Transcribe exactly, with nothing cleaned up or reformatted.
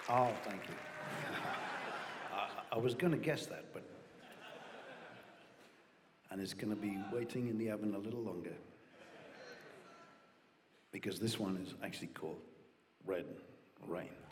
Oh, thank you. I, I was going to guess that, but. And it's going to be waiting in the oven a little longer. Because this one is actually called Red Rain.